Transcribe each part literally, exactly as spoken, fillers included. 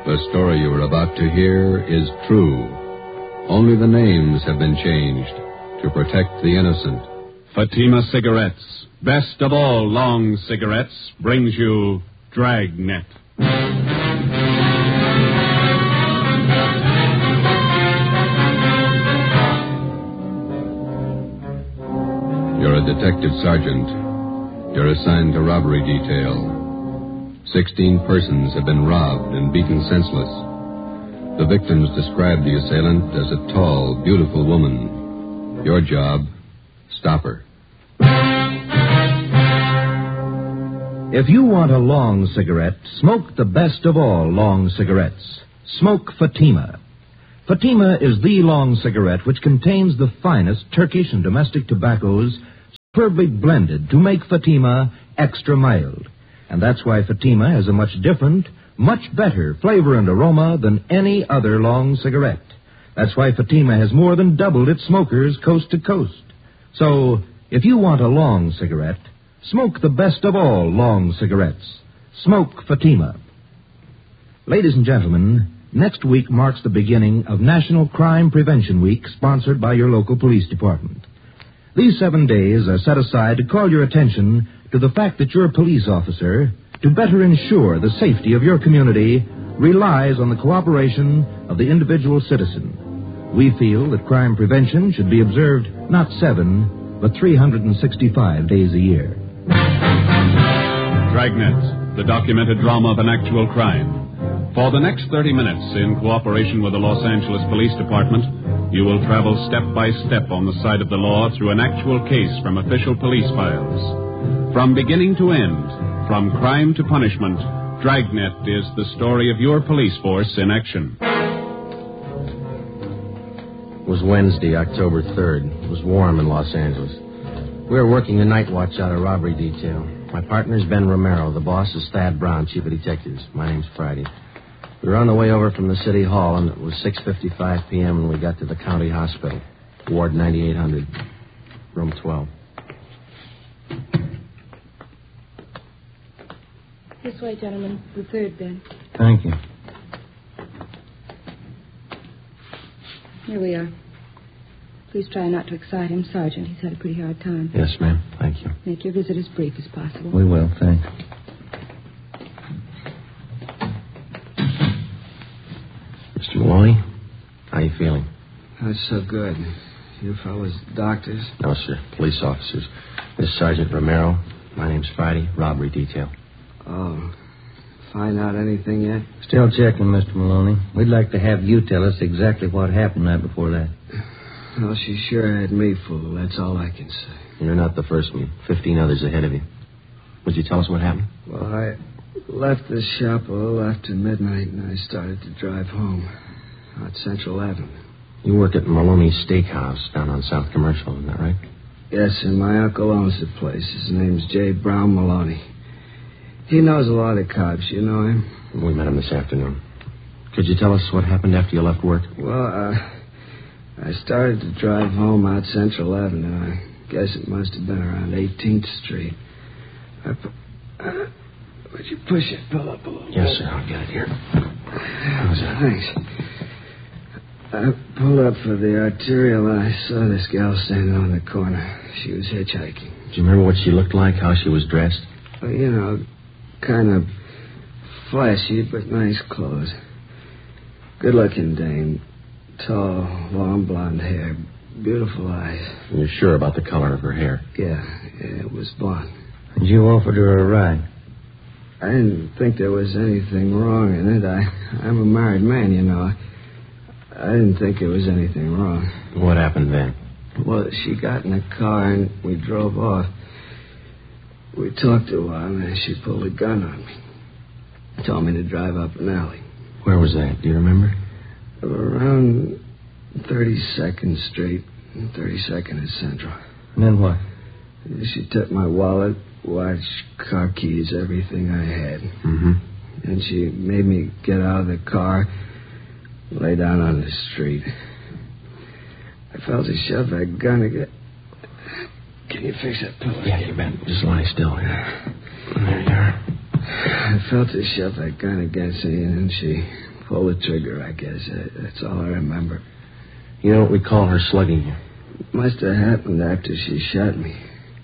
The story you are about to hear is true. Only the names have been changed to protect the innocent. Fatima Cigarettes, best of all long cigarettes, brings you Dragnet. You're a detective sergeant. You're assigned to robbery detail. Sixteen persons have been robbed and beaten senseless. The victims described the assailant as a tall, beautiful woman. Your job, stop her. If you want a long cigarette, smoke the best of all long cigarettes. Smoke Fatima. Fatima is the long cigarette which contains the finest Turkish and domestic tobaccos superbly blended to make Fatima extra mild. And that's why Fatima has a much different, much better flavor and aroma than any other long cigarette. That's why Fatima has more than doubled its smokers coast to coast. So, if you want a long cigarette, smoke the best of all long cigarettes. Smoke Fatima. Ladies and gentlemen, next week marks the beginning of National Crime Prevention Week, sponsored by your local police department. These seven days are set aside to call your attention to the fact that your police officer, to better ensure the safety of your community, relies on the cooperation of the individual citizen. We feel that crime prevention should be observed not seven, but three hundred sixty-five days a year. Dragnet, the documented drama of an actual crime. For the next thirty minutes, in cooperation with the Los Angeles Police Department, you will travel step by step on the side of the law through an actual case from official police files. From beginning to end, from crime to punishment, Dragnet is the story of your police force in action. It was Wednesday, October third. It was warm in Los Angeles. We were working the night watch out of robbery detail. My partner's Ben Romero. The boss is Thad Brown, chief of detectives. My name's Friday. We were on the way over from the city hall, and it was six fifty-five p.m. when we got to the county hospital, Ward ninety-eight hundred, room twelve. This way, gentlemen. The third bed. Thank you. Here we are. Please try not to excite him, Sergeant. He's had a pretty hard time. Yes, ma'am. Thank you. Make your visit as brief as possible. We will, thanks. Mister Maloney, how you feeling? Not so good. You fellas doctors? No, sir. Police officers. This is Sergeant Romero. My name's Friday. Robbery detail. Oh. Find out anything yet? Still checking, Mister Maloney. We'd like to have you tell us exactly what happened right before that. Well, she sure had me fooled. That's all I can say. You're not the first one. Fifteen others ahead of you. Would you tell us what happened? Well, I left the shop a little after midnight, and I started to drive home out Central Avenue. You work at Maloney's Steakhouse down on South Commercial, isn't that right? Yes, and my uncle owns the place. His name's J. Brown Maloney. He knows a lot of cops. You know him? We met him this afternoon. Could you tell us what happened after you left work? Well, uh, I started to drive home out Central Avenue. I guess it must have been around eighteenth Street. I pu- uh, would you push it, pull up a little Yes, bit? sir. I'll get it here. How's that? Thanks. I pulled up for the arterial, and I saw this gal standing on the corner. She was hitchhiking. Do you remember what she looked like, how she was dressed? Well, you know, kind of flashy, but nice clothes. Good-looking dame. Tall, long blonde hair. Beautiful eyes. You're sure about the color of her hair? Yeah, yeah, it was blonde. And you offered her a ride? I didn't think there was anything wrong in it. I, I'm a married man, you know. I didn't think there was anything wrong. What happened then? Well, she got in a car and we drove off. We talked a while and then she pulled a gun on me. Told me to drive up an alley. Where was that? Do you remember? Around thirty-second Street and thirty-second and Central. And then what? She took my wallet, watch, car keys, everything I had. Mm-hmm. And she made me get out of the car, lay down on the street. I felt her shove that gun again. Can you fix that pillow? Yeah, you bet. Just lie still here. There you are. I felt her shove that gun against me, and then she pull the trigger, I guess. That's all I remember. You don't recall her slugging you? It must have happened after she shot me.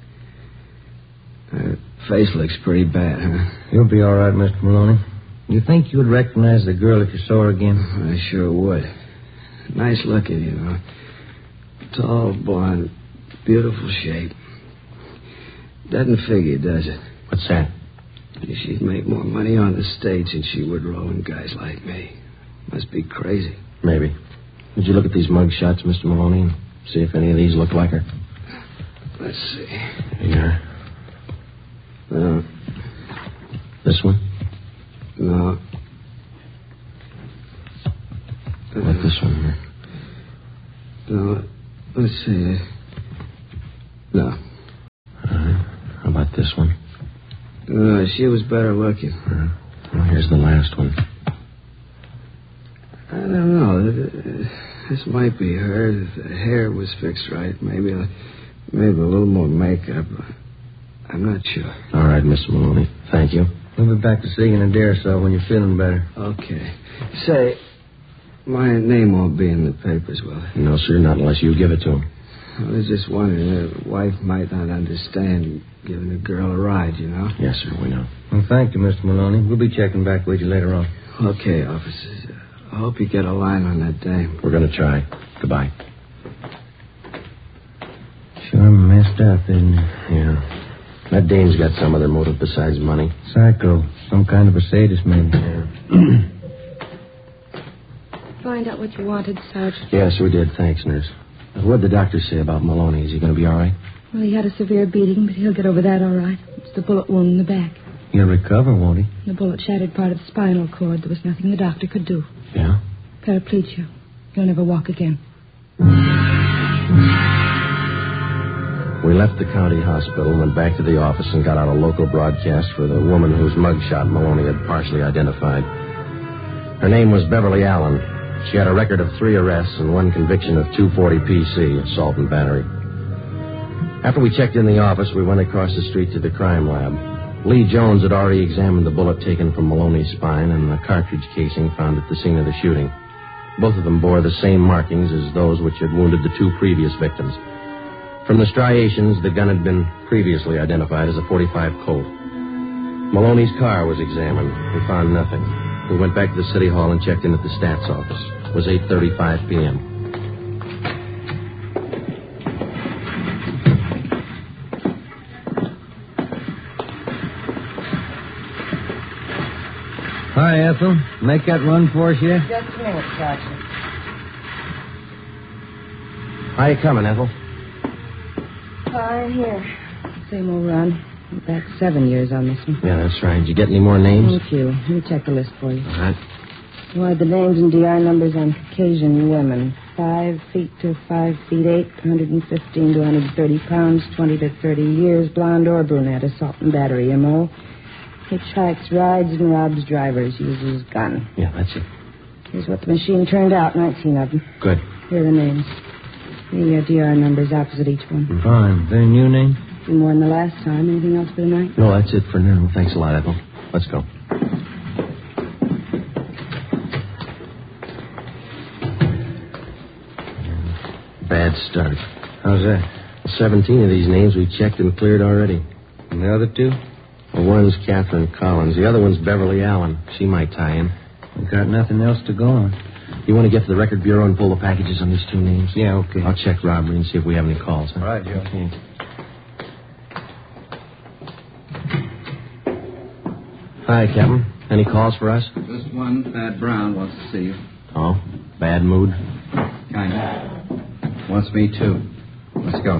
Her face looks pretty bad, huh? You'll be all right, Mister Maloney. You think you would recognize the girl if you saw her again? I sure would. Nice looking, you know. Tall, blonde, beautiful shape. Doesn't figure, does it? What's that? She'd make more money on the stage than she would rolling guys like me. Must be crazy. Maybe. Did you look at these mug shots, Mister Maloney, and see if any of these look like her? Let's see. Here. No. This one? No. How about this one here? No. Let's see. No. All right. How about this one? No, she was better looking. Uh, well, here's the last one. I don't know. This might be her. The hair was fixed right. Maybe a, maybe a little more makeup. I'm not sure. All right, Mister Maloney. Thank you. We'll be back to see you in a day or so when you're feeling better. Okay. Say, my name won't be in the papers, will it? No, sir, not unless you give it to him. I was just wondering, a wife might not understand giving a girl a ride, you know? Yes, sir, we know. Well, thank you, Mister Maloney. We'll be checking back with you later on. Okay, officers. I hope you get a line on that dame. We're going to try. Goodbye. Sure messed up, isn't it? Yeah. That dame's got some other motive besides money. Psycho. Some kind of a sadist, maybe. Yeah. Find out what you wanted, Sergeant. Yes, we did. Thanks, nurse. What'd the doctor say about Maloney? Is he going to be all right? Well, he had a severe beating, but he'll get over that all right. It's the bullet wound in the back. He'll recover, won't he? The bullet shattered part of the spinal cord. There was nothing the doctor could do. Yeah? Paraplegia. He'll never walk again. We left the county hospital, went back to the office, and got out a local broadcast for the woman whose mugshot Maloney had partially identified. Her name was Beverly Allen. She had a record of three arrests and one conviction of two forty P C, assault and battery. After we checked in the office, we went across the street to the crime lab. Lee Jones had already examined the bullet taken from Maloney's spine and the cartridge casing found at the scene of the shooting. Both of them bore the same markings as those which had wounded the two previous victims. From the striations, the gun had been previously identified as a forty-five Colt. Maloney's car was examined. We found nothing. We went back to the city hall and checked in at the stats office. It was eight thirty-five p.m. Hi, Ethel. Make that run for us yet? Just a minute, Sergeant. How you coming, Ethel? Fine here. Same old run. Went back seven years on this one. Yeah, that's right. Did you get any more names? Thank you. Let me check the list for you. All right. Why, the names and D I numbers on Caucasian women. Five feet to five feet eight, one hundred fifteen to one hundred thirty pounds, twenty to thirty years, blonde or brunette, assault and battery, M O Hitchhikes, rides, and robs drivers, uses gun. Yeah, that's it. Here's what the machine turned out, nineteen of them. Good. Here are the names. The uh, D R numbers opposite each one. Fine. Any new name? A few more than the last time. Anything else for tonight? No, that's it for now. Thanks a lot, Ethel. Let's go. Bad start. How's that? Seventeen of these names we checked and cleared already. And the other two? Well, one's Catherine Collins. The other one's Beverly Allen. She might tie in. We've got nothing else to go on. You want to get to the record bureau and pull the packages on these two names? Yeah, okay. I'll check robbery and see if we have any calls. Huh? All right, Joe. Okay. Hi, Captain. Any calls for us? Just one. Thad Brown wants to see you. Oh, bad mood? Kind of. Wants me, too. Let's go.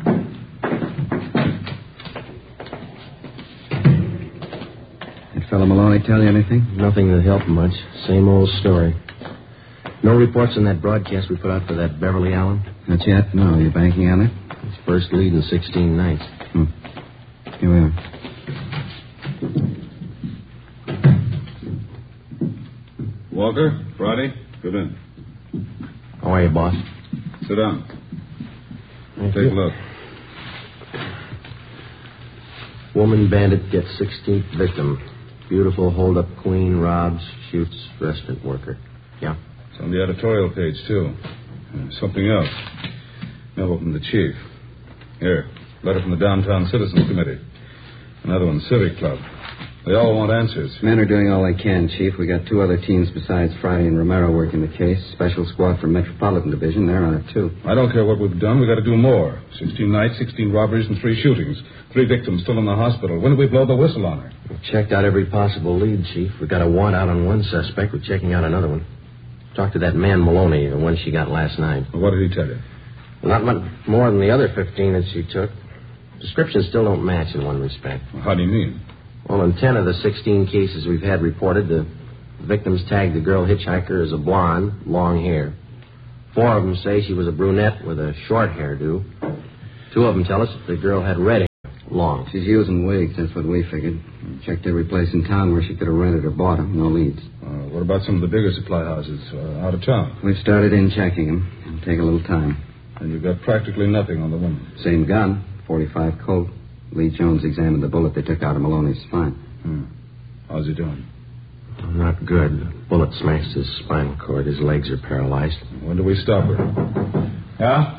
Did fellow Maloney tell you anything? Nothing that helped much. Same old story. No reports on that broadcast we put out for that Beverly Allen? Not yet? No. You banking on it? It's first lead in sixteen nights. Hmm. Here we are. Walker, Friday, come in. How are you, boss? Sit down. Thank Take you. a look. Woman bandit gets sixteenth victim. Beautiful hold-up queen, robs, shoots, restaurant worker. Yeah? It's on the editorial page, too. Uh, something else. Memo from the chief. Here, letter from the Downtown Citizens Committee. Another one, Civic Club. They all want answers. Men are doing all they can, Chief. We got two other teams besides Friday and Romero working the case. Special squad from Metropolitan Division. They're on it, too. I don't care what we've done. We've got to do more. Sixteen nights, sixteen robberies, and three shootings. Three victims still in the hospital. When did we blow the whistle on her? We checked out every possible lead, Chief. We got a warrant out on one suspect. We're checking out another one. Talked to that man Maloney, the one she got last night. Well, what did he tell you? Not much more than the other fifteen that she took. Descriptions still don't match in one respect. Well, how do you mean? Well, in ten of the sixteen cases we've had reported, the victims tagged the girl hitchhiker as a blonde, long hair. Four of them say she was a brunette with a short hairdo. Two of them tell us that the girl had red hair, long. She's using wigs, that's what we figured. Checked every place in town where she could have rented or bought them. No leads. Uh, what about some of the bigger supply houses uh, out of town? We've started in checking them. It'll take a little time. And you've got practically nothing on the woman. Same gun, forty-five Colt. Lee Jones examined the bullet they took out of Maloney's spine. Hmm. How's he doing? Not good. The bullet smashed his spinal cord. His legs are paralyzed. When do we stop her? Yeah?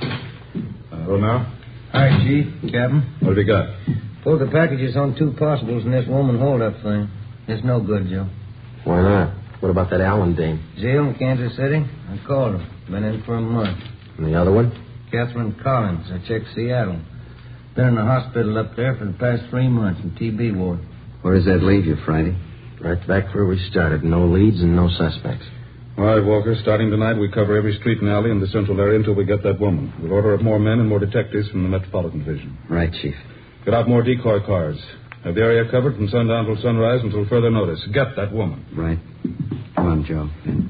Uh, Romero? Hi, Chief. Captain. What have you got? Pulled the packages on two possibles in this woman hold-up thing. It's no good, Joe. Why not? What about that Allen dame? Jail in Kansas City? I called her. Been in for a month. And the other one? Catherine Collins. I checked Seattle. Been in the hospital up there for the past three months in T B ward. Where does that leave you, Friday? Right back where we started. No leads and no suspects. All right, Walker. Starting tonight, we cover every street and alley in the central area until we get that woman. We'll order up more men and more detectives from the Metropolitan Division. Right, Chief. Get out more decoy cars. Have the area covered from sundown till sunrise until further notice. Get that woman. Right. Come on, Joe.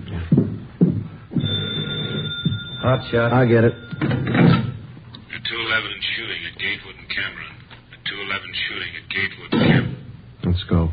Hot shot. I'll get it. The two eleven shooting at Gatewood and Cameron. The two eleven shooting at Gatewood and Cameron. Let's go.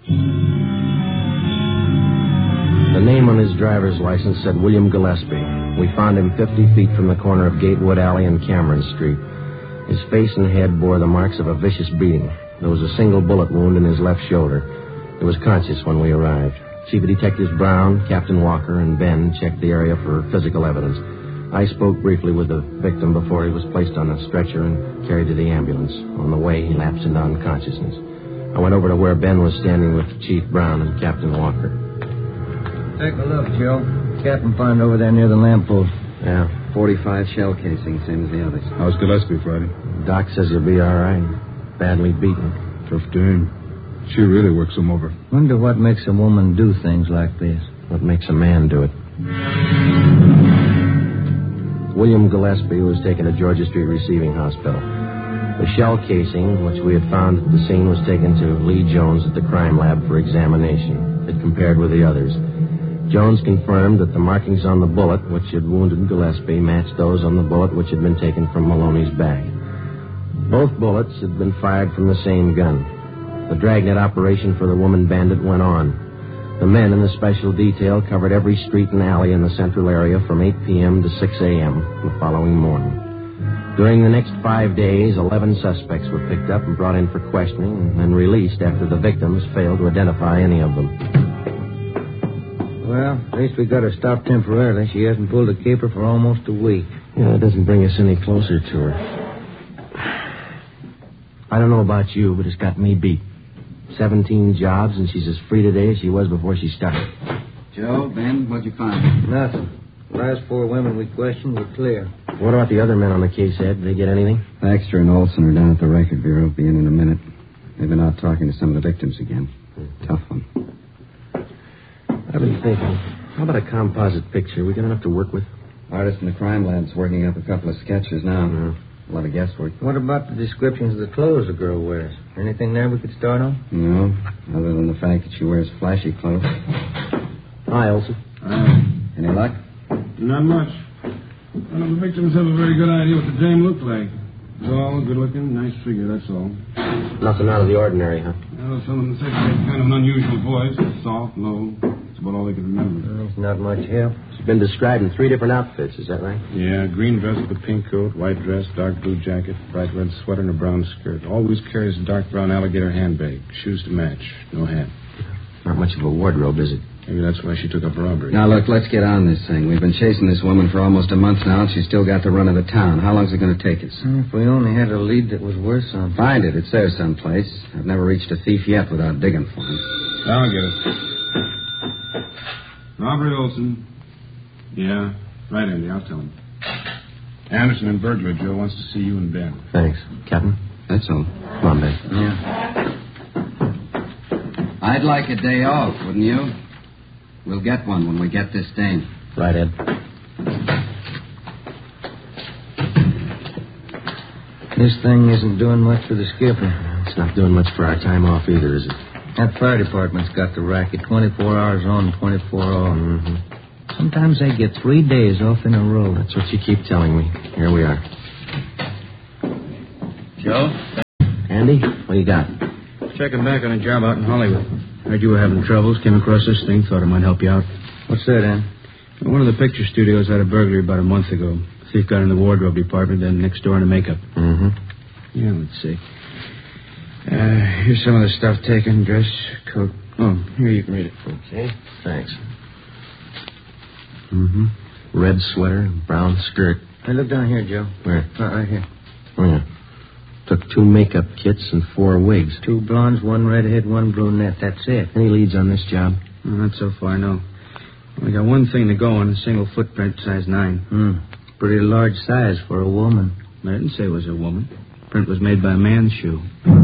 The name on his driver's license said William Gillespie. We found him fifty feet from the corner of Gatewood Alley and Cameron Street. His face and head bore the marks of a vicious beating. There was a single bullet wound in his left shoulder. He was conscious when we arrived. Chief of Detectives Brown, Captain Walker, and Ben checked the area for physical evidence. I spoke briefly with the victim before he was placed on a stretcher and carried to the ambulance. On the way, he lapsed into unconsciousness. I went over to where Ben was standing with Chief Brown and Captain Walker. Take a look, Joe. Captain find over there near the lamppost. Yeah. forty-five shell casing, same as the others. How's Gillespie, Friday? Doc says he'll be all right. Badly beaten. Tough dame. She really works him over. Wonder what makes a woman do things like this. What makes a man do it? William Gillespie was taken to Georgia Street Receiving Hospital. The shell casing, which we had found at the scene, was taken to Lee Jones at the crime lab for examination. It compared with the others. Jones confirmed that the markings on the bullet which had wounded Gillespie matched those on the bullet which had been taken from Maloney's back. Both bullets had been fired from the same gun. The dragnet operation for the woman bandit went on. The men in the special detail covered every street and alley in the central area from eight p.m. to six a.m. the following morning. During the next five days, eleven suspects were picked up and brought in for questioning and then released after the victims failed to identify any of them. Well, at least we got her stopped temporarily. She hasn't pulled a caper for almost a week. Yeah, it doesn't bring us any closer to her. I don't know about you, but it's got me beat. Seventeen jobs, and she's as free today as she was before she started. Joe, Ben, what'd you find? Nothing. The last four women we questioned were clear. What about the other men on the case, Ed? Did they get anything? Baxter and Olson are down at the Record Bureau. Be in in a minute. They've been out talking to some of the victims again. Tough one. I've been thinking, how about a composite picture? We got enough to work with? Artist in the crime lab's working up a couple of sketches now. Mm-hmm. A lot of guesswork. What about the descriptions of the clothes the girl wears? Anything there we could start on? No, other than the fact that she wears flashy clothes. Hi, Olson. Hi. Any luck? Not much. None of the victims have a very good idea what the dame looked like. Tall, good-looking, nice figure, that's all. Nothing out of the ordinary, huh? Well, some of them say she had kind of an unusual voice. Soft, low. It's about all they could remember. Well, there's not much help. She's been described in three different outfits, is that right? Yeah, green dress with a pink coat, white dress, dark blue jacket, bright red sweater, and a brown skirt. Always carries a dark brown alligator handbag. Shoes to match. No hat. Not much of a wardrobe, is it? Maybe that's why she took up robbery. Now, look, let's get on this thing. We've been chasing this woman for almost a month now, and she's still got the run of the town. How long's it going to take us? If we only had a lead that was worth something. Find it. It's there someplace. I've never reached a thief yet without digging for him. I'll get it. Robert Olson. Yeah, right, Andy. I'll tell him. Anderson and burglar Joe wants to see you and Ben. Thanks. Captain? That's all. Come on, Ben. Yeah. I'd like a day off, wouldn't you? We'll get one when we get this dame. Right, Ed. This thing isn't doing much for the skipper. It's not doing much for our time off either, is it? That fire department's got the racket twenty-four hours on, twenty-four off. Mm-hmm. Sometimes they get three days off in a row. That's what you keep telling me. Here we are. Joe? Andy, what do you got? Checking back on a job out in Hollywood. Heard you were having troubles. Came across this thing. Thought it might help you out. What's that, Ann? One of the picture studios had a burglary about a month ago. Thief got in the wardrobe department, then next door into makeup. Mm-hmm. Yeah, let's see. Uh, here's some of the stuff taken. Dress, coat. Oh, here, you can read it. Okay, thanks. Mm-hmm. Red sweater, brown skirt. Hey, look down here, Joe. Where? Uh, right here. Oh, yeah. Took two makeup kits and four wigs. Two blondes, one redhead, one brunette. That's it. Any leads on this job? Oh, not so far, no. We got one thing to go on, a single footprint, size nine. Hmm. Pretty large size for a woman. I didn't say it was a woman. Print was made by a man's shoe.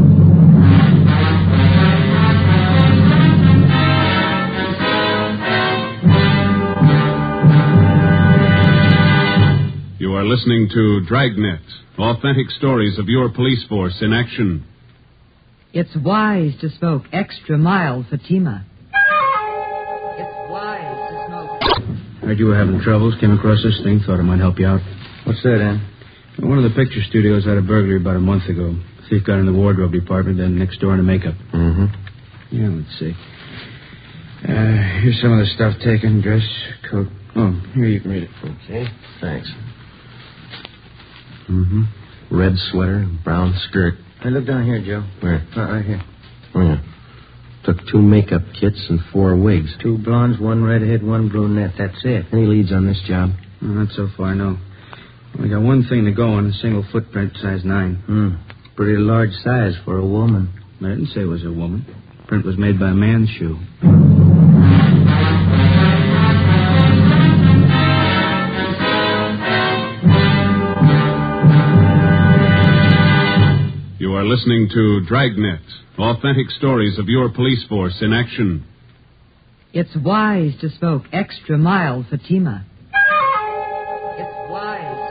You are listening to Dragnet, authentic stories of your police force in action. It's wise to smoke extra mild Fatima. It's wise to smoke. Heard you were having troubles. Came across this thing. Thought it might help you out. What's that, Ann? One of the picture studios had a burglary about a month ago. Thief got in the wardrobe department, then next door into makeup. Mm-hmm. Yeah, let's see. Uh, here's some of the stuff taken. Dress, coat. Oh, here, you can read it. Okay, thanks. Mm-hmm. Red sweater, brown skirt. Hey, look down here, Joe. Where? Uh, right here. Oh, yeah. Took two makeup kits and four wigs. Two blondes, one redhead, one brunette. That's it. Any leads on this job? Oh, not so far, no. We got one thing to go on, a single footprint, size nine. Hmm. Pretty large size for a woman. I didn't say it was a woman. Print was made by a man's shoe. You are listening to Dragnet, authentic stories of your police force in action. It's wise to smoke extra mild Fatima.